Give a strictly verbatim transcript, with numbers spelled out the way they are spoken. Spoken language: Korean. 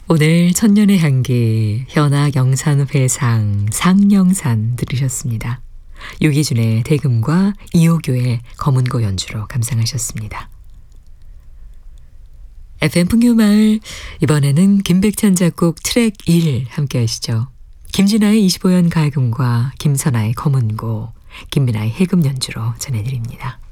오늘 천년의 향기, 현악 영산 회상, 상영산 들으셨습니다. 유기준의 대금과 이호교의 검은고 연주로 감상하셨습니다. 에프엠 풍요마을, 이번에는 김백찬 작곡 트랙 일 함께 하시죠. 김진아의 이십오 연 가야금과 김선아의 검은고, 김민아의 해금 연주로 전해드립니다.